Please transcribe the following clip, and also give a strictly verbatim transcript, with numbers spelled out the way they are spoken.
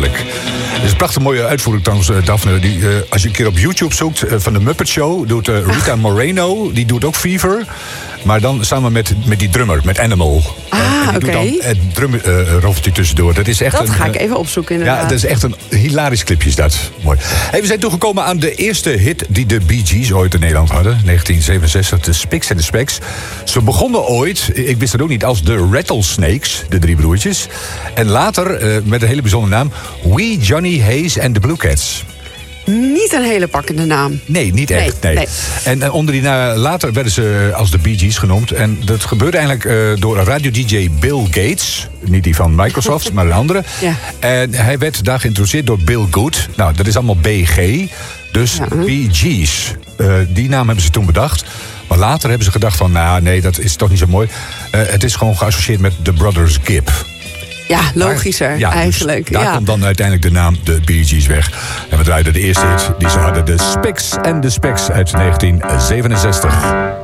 heerlijk. Het is een prachtig mooie uitvoering trouwens, Daphne. Die, uh, als je een keer op YouTube zoekt uh, van de Muppet Show... doet uh, Rita Moreno, die doet ook Fever... maar dan samen met, met die drummer, met Animal. Ah, uh, en die oké. doet dan het drumroffeltje uh, tussendoor. Dat, is echt dat een, ga ik uh, even opzoeken inderdaad. Ja, dat is echt een hilarisch clipje is dat. Mooi. Hey, we zijn toegekomen aan de eerste hit die de Bee Gees ooit in Nederland hadden. negentien zevenenzestig, de Spicks en de Specks. Ze begonnen ooit, ik wist het ook niet, als de Rattlesnakes, de drie broertjes. En later, uh, met een hele bijzondere naam... Wee Johnny Hayes and the Blue Cats. Niet een hele pakkende naam. Nee, niet echt. Nee. Nee, nee. En uh, onder die na, later werden ze als de Bee Gees genoemd. En dat gebeurde eigenlijk uh, door een radio-D J Bill Gates. Niet die van Microsoft, maar een andere. Ja. En hij werd daar geïntroduceerd door Bill Good. Nou, dat is allemaal B G. Dus Ja. Bee Gees. Uh, die naam hebben ze toen bedacht. Maar later hebben ze gedacht van, nou nee, dat is toch niet zo mooi. Uh, het is gewoon geassocieerd met The Brothers Gibb. Ja, logischer Daar, ja, eigenlijk. Dus daar ja. komt dan uiteindelijk de naam de Bee Gees weg. En we draaiden de eerste hit die ze hadden, de Spicks en de Specks uit negentien zevenenzestig.